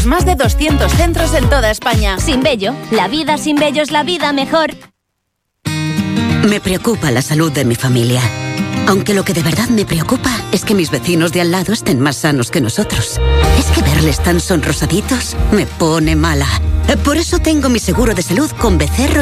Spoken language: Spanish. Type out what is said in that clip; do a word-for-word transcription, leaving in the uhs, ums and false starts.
más de doscientos centros en toda España. Sin vello, la vida sin vello es la vida mejor. Me preocupa la salud de mi familia. Aunque lo que de verdad me preocupa es que mis vecinos de al lado estén más sanos que nosotros. Es que verles tan sonrosaditos me pone mala. Por eso tengo mi seguro de salud con Becerro